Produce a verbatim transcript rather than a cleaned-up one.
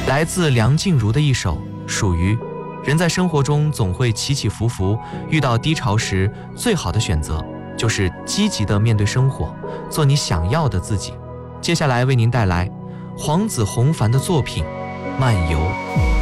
来自梁静茹的一首《属于》。人在生活中总会起起伏伏，遇到低潮时，最好的选择就是积极地面对生活，做你想要的自己。接下来为您带来黄子弘凡的作品《漫游》。